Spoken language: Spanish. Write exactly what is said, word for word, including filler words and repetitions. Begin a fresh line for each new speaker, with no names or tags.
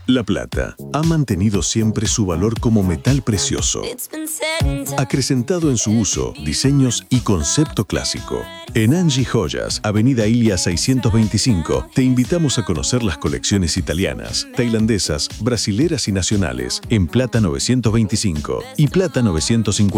La plata ha mantenido siempre su valor como metal precioso, acrecentado en su uso, diseños y concepto clásico. En Angie Joyas, Avenida Ilia seiscientos veinticinco, te invitamos a conocer las colecciones italianas, tailandesas, brasileras y nacionales en plata novecientos veinticinco y plata novecientos cincuenta.